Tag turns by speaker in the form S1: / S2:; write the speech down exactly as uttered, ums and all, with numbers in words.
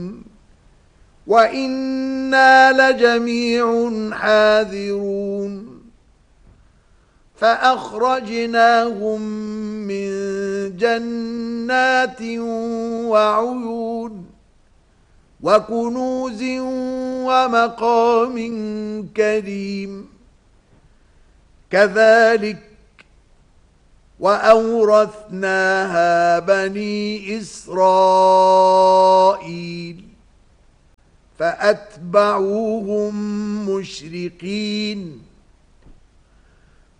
S1: وَإِنَّا لَجَمِيعٌ حَاذِرُونَ فَأَخْرَجْنَاهُمْ مِنْ جَنَّاتٍ وَعُيُونٍ وَكُنُوزٍ وَمَقَامٍ كَرِيمٍ كَذَلِكَ وَأَوْرَثْنَاهَا بَنِي إِسْرَائِيلَ فَأَتْبَعُوهُمْ مُشْرِقِينَ